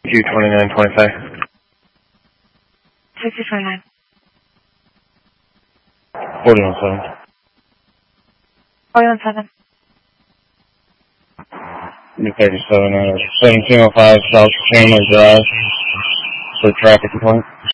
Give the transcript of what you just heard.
Q2925. 649. 417. 417. B37, 1705 South Chandler Drive for traffic complaint.